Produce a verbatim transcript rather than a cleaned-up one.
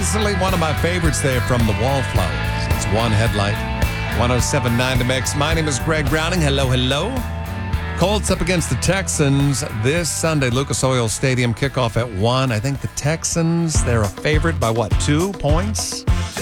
easily one of my favorites there from the Wallflowers. It's One Headlight, one oh seven point nine The Mix. My name is Greg Browning. Hello, hello. Colts up against the Texans this Sunday, Lucas Oil Stadium, kickoff at one. I think the Texans, they're a favorite by what, two points?